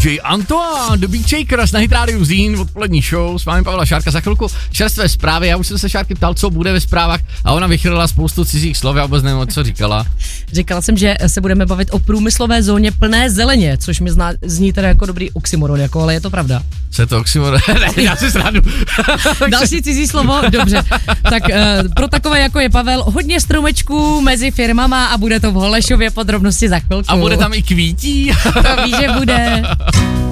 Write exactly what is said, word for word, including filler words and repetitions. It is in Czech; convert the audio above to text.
J Antoine, The Beat Shakers na Hit Radio Zín, odpolední show, s vámi Pavla Šárka, za chvilku čerstvé zprávy, já už jsem se Šárky ptal, co bude ve zprávách a ona vychrlila spoustu cizích slov, já vůbec nevím, co říkala. Říkala jsem, že se budeme bavit o průmyslové zóně plné zeleně, což mi zná, zní teda jako dobrý oxymoron, jako, ale je to pravda. Co je to oxymoron? Ne, já si sradu. Další cizí slovo, dobře. Tak uh, pro takové jako je Pavel, hodně stromečků mezi firmama a bude to v Holešově, podrobnosti za chvilku. A bude tam i kvítí. To ví, že bude.